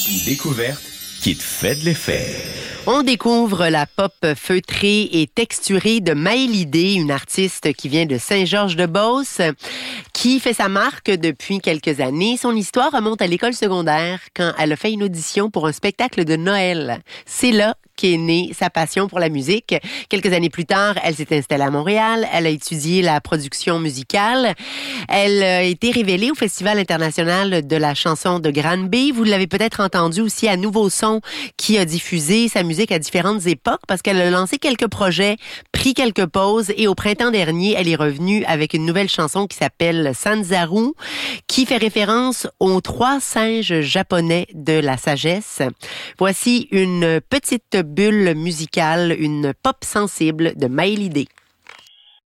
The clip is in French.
Une découverte qui te fait de l'effet. On découvre la pop feutrée et texturée de Maëlydé, une artiste qui vient de Saint-Georges-de-Beauce, qui fait sa marque depuis quelques années. Son histoire remonte à l'école secondaire quand elle a fait une audition pour un spectacle de Noël. C'est là qu'est née sa passion pour la musique. Quelques années plus tard, elle s'est installée à Montréal. Elle a étudié la production musicale. Elle a été révélée au Festival international de la chanson de Granby. Vous l'avez peut-être entendu aussi à Nouveau Son, qui a diffusé sa musique à différentes époques parce qu'elle a lancé quelques projets, pris quelques pauses et au printemps dernier, elle est revenue avec une nouvelle chanson qui s'appelle Sanzaru, qui fait référence aux 3 singes japonais de la sagesse. Voici une petite bulle musicale, une pop sensible de Maëlydé.